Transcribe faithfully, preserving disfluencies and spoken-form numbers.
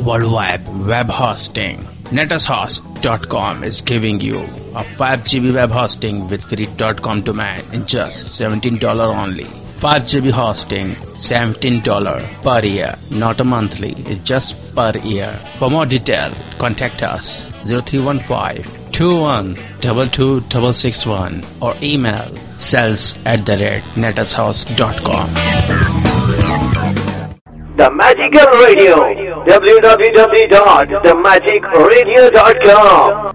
worldwide web hosting. netushost dot com is giving you a five gigabyte web hosting with free .com domain in just seventeen dollars only. five gigabyte hosting, seventeen dollars per year, not a monthly, it's just per year. For more detail, contact us zero three one five, two one two two six six one or email sales at the rate netushost dot com. The Magical Radio, w w w dot the magic radio dot com.